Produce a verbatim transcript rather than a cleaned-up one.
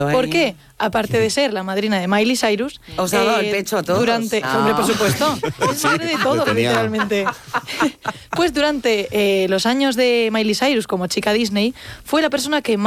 ¿Por qué? Aparte de ser la madrina de Miley Cyrus... Os ha dado el pecho a todos. Durante, Ah. Hombre, por supuesto. Es madre de todo, tenía. literalmente. Pues durante eh, los años de Miley Cyrus como chica Disney, fue la persona que más...